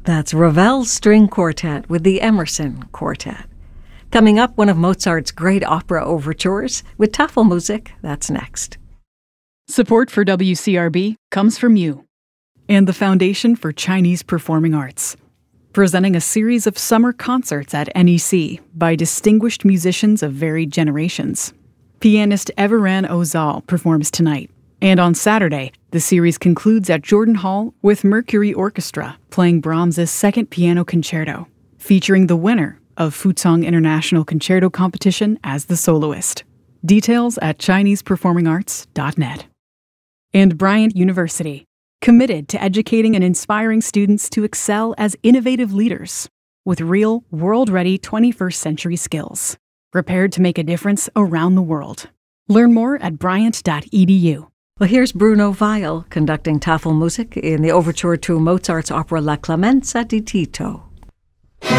That's Ravel's String Quartet with the Emerson Quartet. Coming up, one of Mozart's great opera overtures with Tafelmusik. That's next. Support for WCRB comes from you and the Foundation for Chinese Performing Arts, presenting a series of summer concerts at NEC by distinguished musicians of varied generations. Pianist Everanne Ozal performs tonight, and on Saturday, the series concludes at Jordan Hall with Mercury Orchestra playing Brahms's Second Piano Concerto, featuring the winner of Fuzhong International Concerto Competition as the soloist. Details at ChinesePerformingArts.net. And Bryant University, committed to educating and inspiring students to excel as innovative leaders with real, world-ready 21st century skills, prepared to make a difference around the world. Learn more at bryant.edu. Well, here's Bruno Weil conducting Tafelmusik in the overture to Mozart's opera La Clemenza di Tito.